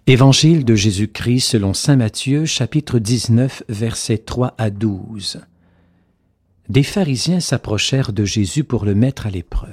Évangile de Jésus-Christ selon saint Matthieu, chapitre 19, versets 3 à 12. Des pharisiens s'approchèrent de Jésus pour le mettre à l'épreuve.